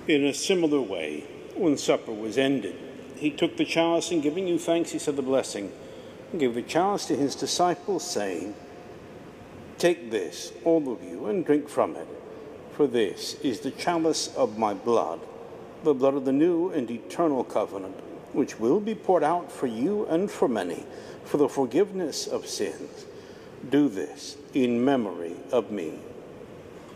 In a similar way, when supper was ended, he took the chalice, and giving you thanks, he said the blessing, and gave the chalice to his disciples, saying, "Take this, all of you, and drink from it, for this is the chalice of my blood, the blood of the new and eternal covenant, which will be poured out for you and for many for the forgiveness of sins. Do this in memory of me."